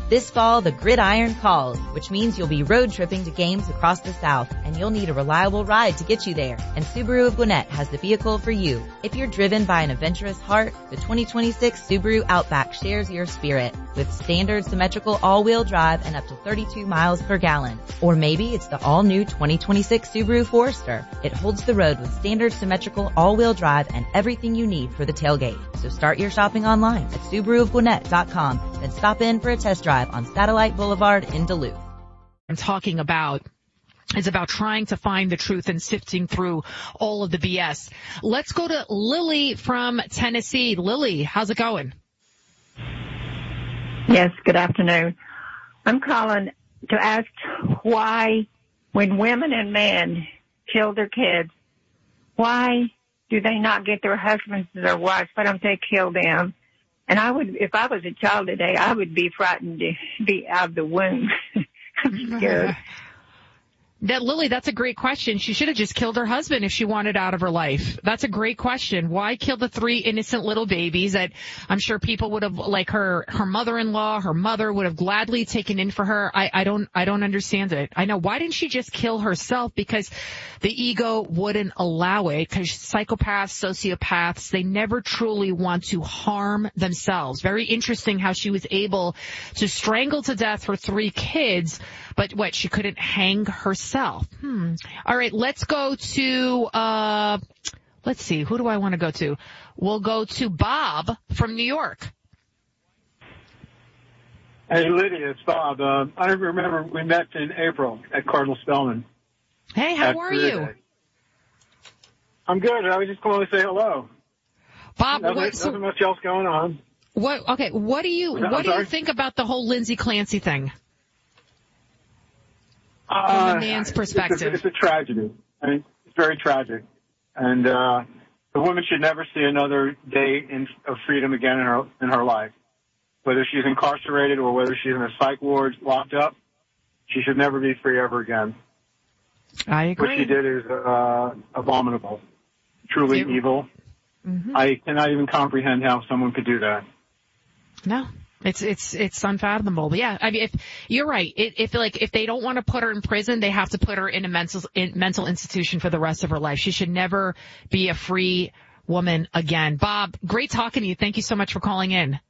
This fall, the gridiron calls, which means you'll be road tripping to games across the South, and you'll need a reliable ride to get you there. And Subaru of Gwinnett has the vehicle for you. If you're driven by an adventurous heart, the 2026 Subaru Outback shares your spirit with standard symmetrical all-wheel drive and up to 32 miles per gallon. Or maybe it's the all-new 2026 Subaru Forester. It holds the road with standard symmetrical all-wheel drive and everything you need for the tailgate. So start your shopping online at SubaruofGwinnett.com, then stop in for a test drive on Satellite Boulevard in Duluth. I'm talking about is about trying to find the truth and sifting through all of the BS. Let's go to Lily from Tennessee. Lily, how's it going? Yes, good afternoon. I'm calling to ask why, when women and men kill their kids, why do they not get their husbands or their wives? Why don't they kill them? And I would, if I was a child today, I would be frightened to be out of the womb. I'm scared. Lily, that's a great question. She should have just killed her husband if she wanted out of her life. That's a great question. Why kill the 3 innocent little babies that I'm sure people would have, like her mother-in-law, her mother would have gladly taken in for her? I don't understand it. I know. Why didn't she just kill herself? Because the ego wouldn't allow it, because psychopaths, sociopaths, they never truly want to harm themselves. Very interesting how she was able to strangle to death her 3 kids, but what, she couldn't hang herself. All right, let's go to, let's see, who do I want to go to? We'll go to Bob from New York. Hey, Lydia, it's Bob. I remember we met in April at Cardinal Spellman. Hey, how are you? I'm good. I was just calling to say hello. Bob, nothing much else going on. What do you think about the whole Lindsay Clancy thing? From the man's perspective. It's a tragedy. I mean, it's very tragic. And the woman should never see another day of freedom again in her life. Whether she's incarcerated or whether she's in a psych ward locked up, she should never be free ever again. I agree. What she did is abominable, truly evil. Mm-hmm. I cannot even comprehend how someone could do that. No. It's unfathomable. But yeah, I mean, if you're right, if they don't want to put her in prison, they have to put her in a mental institution for the rest of her life. She should never be a free woman again. Bob, great talking to you. Thank you so much for calling in.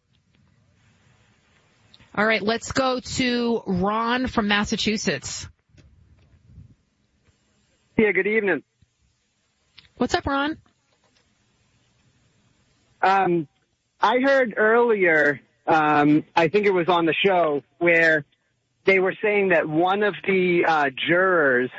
All right, let's go to Ron from Massachusetts. Yeah, good evening. What's up, Ron? I heard earlier, I think it was on the show, where they were saying that one of the jurors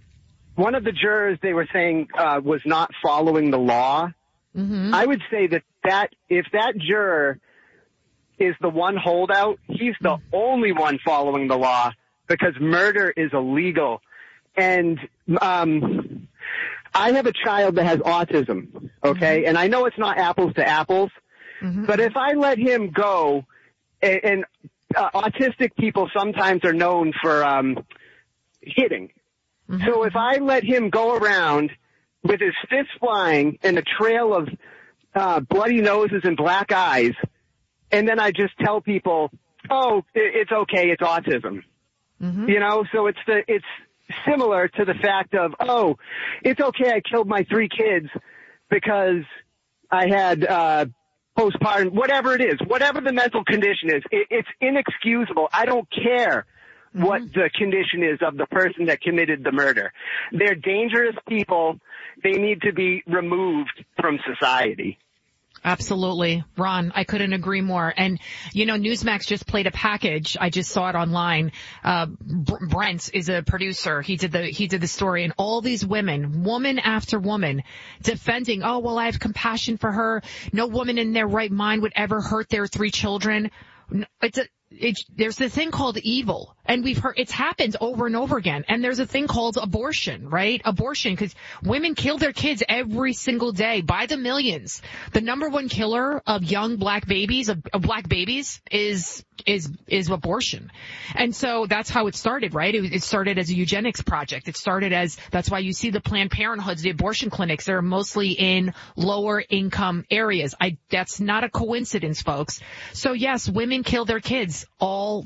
they were saying was not following the law. Mm-hmm. I would say that if that juror is the one holdout, he's the only one following the law, because murder is illegal. And I have a child that has autism, okay? Mm-hmm. And I know it's not apples to apples, mm-hmm. but if I let him go, and autistic people sometimes are known for hitting. Mm-hmm. So if I let him go around with his fists flying and a trail of bloody noses and black eyes, and then I just tell people, oh, it's okay, it's autism. Mm-hmm. You know, so it's similar to the fact of, oh, it's okay, I killed my 3 kids because I had postpartum, whatever it is, whatever the mental condition is, it's inexcusable. I don't care what the condition is of the person that committed the murder. They're dangerous people. They need to be removed from society. Absolutely. Ron, I couldn't agree more. And, you know, Newsmax just played a package. I just saw it online. Brent is a producer. He did the story, and all these woman after woman, defending, oh, well, I have compassion for her. No woman in their right mind would ever hurt their 3 children. There's this thing called evil, and we've heard it's happened over and over again. And there's a thing called abortion, right? Abortion, because women kill their kids every single day by the millions. The number 1 killer of young black babies, of black babies, is abortion. And so that's how it started, right? It started as a eugenics project. It started that's why you see the Planned Parenthoods, the abortion clinics. They're mostly in lower income areas. That's not a coincidence, folks. So yes, women kill their kids all